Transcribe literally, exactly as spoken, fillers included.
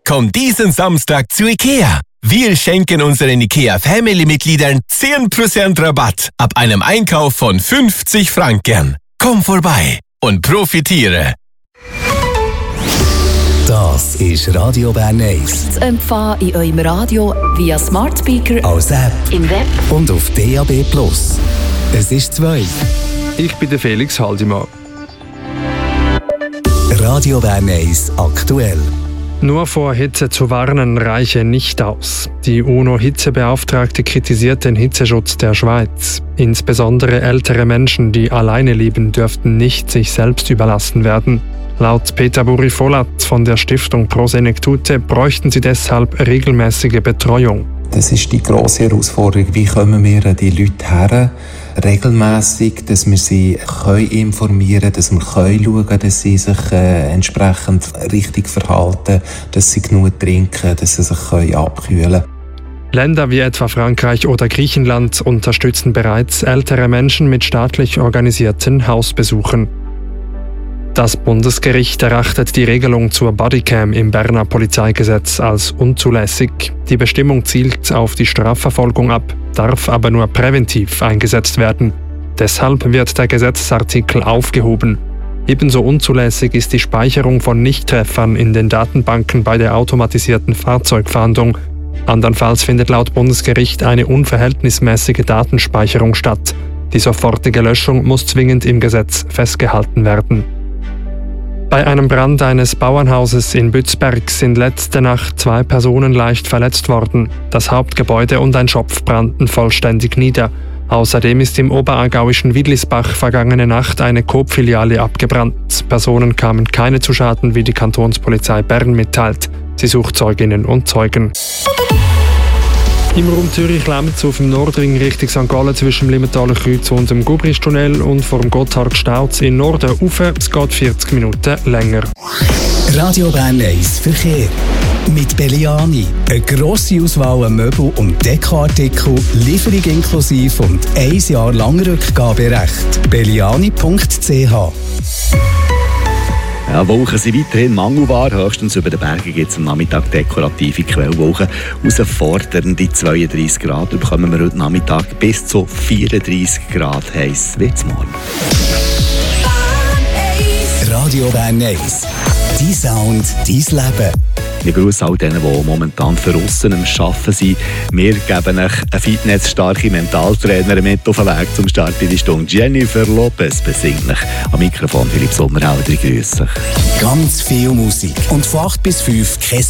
Komm diesen Samstag zu IKEA. Wir schenken unseren IKEA-Family-Mitgliedern zehn Prozent Rabatt ab einem Einkauf von fünfzig Franken. Komm vorbei und profitiere. Das ist Radio Bern eins. Zu empfangen in eurem Radio via Smart Speaker, als App, im Web und auf D A B Plus. Es ist zwei. Ich bin der Felix Haldimann. Radio Bern eins aktuell. Nur vor Hitze zu warnen reiche nicht aus. Die UNO-Hitzebeauftragte kritisiert den Hitzeschutz der Schweiz. Insbesondere ältere Menschen, die alleine leben, dürften nicht sich selbst überlassen werden. Laut Peter Buri-Volat von der Stiftung Pro Senectute bräuchten sie deshalb regelmäßige Betreuung. Das ist die grosse Herausforderung. Wie kommen wir an die Leute her, regelmässig, dass wir sie können informieren können, dass wir können schauen, dass sie sich äh, entsprechend richtig verhalten, dass sie genug trinken, dass sie sich können abkühlen können. Länder wie etwa Frankreich oder Griechenland unterstützen bereits ältere Menschen mit staatlich organisierten Hausbesuchen. Das Bundesgericht erachtet die Regelung zur Bodycam im Berner Polizeigesetz als unzulässig. Die Bestimmung zielt auf die Strafverfolgung ab, darf aber nur präventiv eingesetzt werden. Deshalb wird der Gesetzesartikel aufgehoben. Ebenso unzulässig ist die Speicherung von Nichttreffern in den Datenbanken bei der automatisierten Fahrzeugfahndung. Andernfalls findet laut Bundesgericht eine unverhältnismäßige Datenspeicherung statt. Die sofortige Löschung muss zwingend im Gesetz festgehalten werden. Bei einem Brand eines Bauernhauses in Bützberg sind letzte Nacht zwei Personen leicht verletzt worden. Das Hauptgebäude und ein Schopf brannten vollständig nieder. Außerdem ist im oberaargauischen Widlisbach vergangene Nacht eine Coop-Filiale abgebrannt. Personen kamen keine zu Schaden, wie die Kantonspolizei Bern mitteilt. Sie sucht Zeuginnen und Zeugen. Im Raum Zürich-Lemz auf dem Nordring Richtung Sankt Gallen zwischen dem Limmertaler Kreuz und dem Gubristunnel und vor dem Gotthardstauz in Norden rauf. Es geht vierzig Minuten länger. Radio Bern eins Verkehr. Mit Belliani. Eine grosse Auswahl an Möbel- und Dekoartikel, Lieferung inklusive und ein Jahr lang Rückgaberecht. belliani punkt c h. Ja, Wolken sind weiterhin mangelbar. Höchstens über den Bergen gibt es am Nachmittag dekorative Quellwolken. Herausfordernde zweiunddreissig Grad bekommen wir heute Nachmittag bis zu vierunddreissig Grad heiß wie zum Morgen. Radio Bern eins. Dein Sound, dein Leben. Ich grüße all denen, die momentan für aussen am Arbeiten sind. Wir geben euch eine fitnessstarke Mentaltrainer mit auf den Weg zum Start in die Stunde. Jennifer Lopez besingt euch. Am Mikrofon Philipp Sommerhauser, grüße euch. Ganz viel Musik. Und von acht bis fünf kein